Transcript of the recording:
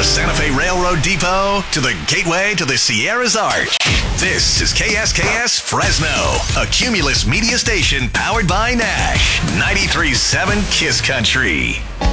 Santa Fe Railroad Depot to the gateway to the Sierras Arch. This is KSKS Fresno, a Cumulus media station powered by Nash. 93.7 Kiss Country.